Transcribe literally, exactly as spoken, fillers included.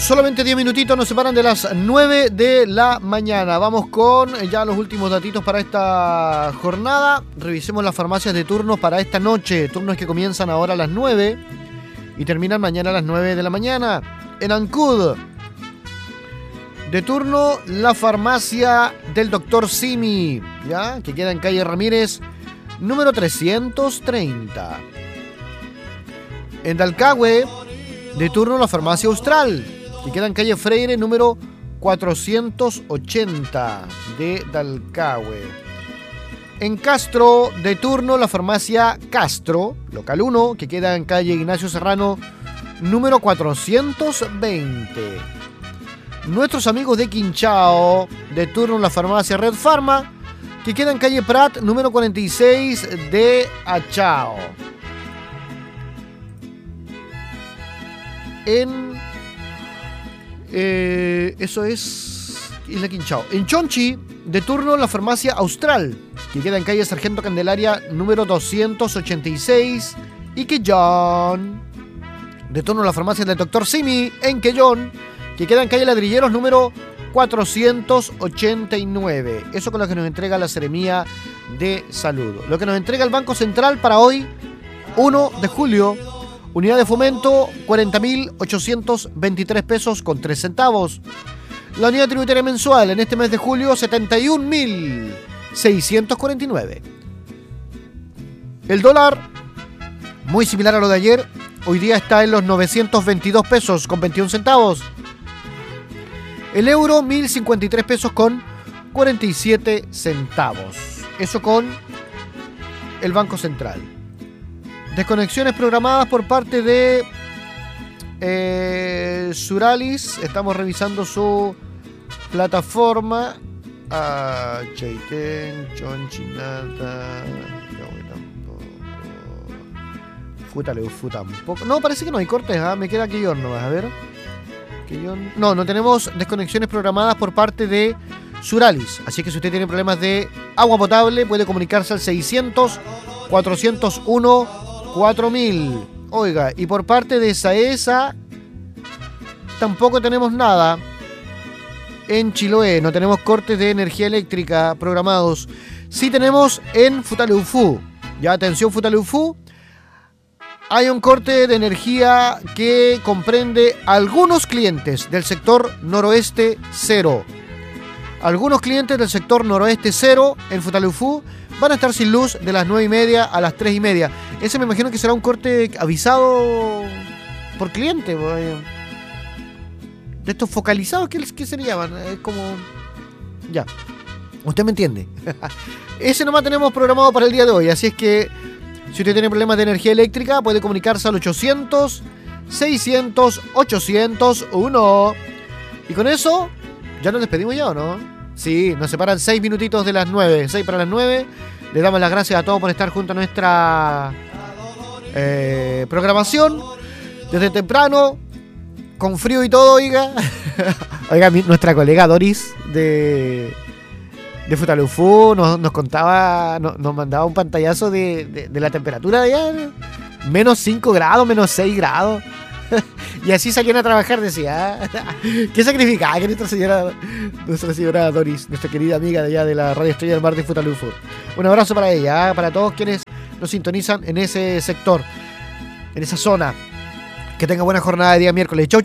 Solamente diez minutitos nos separan de las nueve de la mañana. Vamos con ya los últimos datitos para esta jornada. Revisemos las farmacias de turnos para esta noche. Turnos que comienzan ahora a las nueve y terminan mañana a las nueve de la mañana. En Ancud, de turno la farmacia del doctor Simi, ¿ya? Que queda en calle Ramírez, número trescientos treinta. En Dalcahue, de turno la farmacia Austral, que queda en calle Freire, número cuatrocientos ochenta de Dalcahue. En Castro, de turno la farmacia Castro, local uno, que queda en calle Ignacio Serrano, número cuatrocientos veinte. Nuestros amigos de Quinchao, de turno la farmacia Red Pharma, que queda en calle Prat, número cuarenta y seis de Achao. En... Eh, eso es Isla Quinchao. En Chonchi, de turno la farmacia Austral, que queda en calle Sargento Candelaria, número doscientos ochenta y seis. Y Quellón, de turno la farmacia del doctor Simi, en Quellón, que queda en calle Ladrilleros, número cuatrocientos ochenta y nueve. Eso con lo que nos entrega la Seremía de Salud. Lo que nos entrega el Banco Central para hoy, uno de julio. Unidad de fomento, cuarenta mil ochocientos veintitrés pesos con tres centavos. La unidad tributaria mensual en este mes de julio, setenta y un mil seiscientos cuarenta y nueve. El dólar, muy similar a lo de ayer, hoy día está en los novecientos veintidós pesos con veintiún centavos. El euro, mil cincuenta y tres pesos con cuarenta y siete centavos. Eso con el Banco Central. Desconexiones programadas por parte de eh, Suralis. Estamos revisando su plataforma. Ah, Chaitén, Chonchinata. Futaleufu tampoco. No, parece que no hay cortes. ¿eh? Me queda Quillón nomás. A ver. Quillón. No, no tenemos desconexiones programadas por parte de Suralis. Así que si usted tiene problemas de agua potable, puede comunicarse al seiscientos, cuatrocientos uno, cuatro mil. Oiga, y por parte de SAESA tampoco tenemos nada. En Chiloé no tenemos cortes de energía eléctrica programados. Sí tenemos en Futaleufú. Ya, atención Futaleufú. Hay un corte de energía que comprende algunos clientes del sector noroeste cero. Algunos clientes del sector noroeste cero en Futaleufú van a estar sin luz de las nueve y media a las tres y media. Ese me imagino que será un corte avisado por cliente. De estos focalizados, ¿qué, qué se llaman? Es como... Ya. Usted me entiende. Ese nomás tenemos programado para el día de hoy. Así es que si usted tiene problemas de energía eléctrica, puede comunicarse al ochocientos, seiscientos, ochocientos uno. Y con eso, ya nos despedimos ya, ¿o no? Sí, nos separan seis minutitos de las nueve. seis para las nueve. Le damos las gracias a todos por estar junto a nuestra eh, programación. Desde temprano, con frío y todo, oiga. Oiga, mi, nuestra colega Doris de, de Futaleufú nos, nos contaba, no, nos mandaba un pantallazo de, de, de la temperatura de allá. Menos cinco grados, menos seis grados. Y así salían a trabajar, decía. ¿Qué sacrificaba que nuestra señora, nuestra señora Doris, nuestra querida amiga de allá de la Radio Estrella del Mar de Futaleufú? Un abrazo para ella, para todos quienes nos sintonizan en ese sector, en esa zona. Que tenga buena jornada de día miércoles. Chau.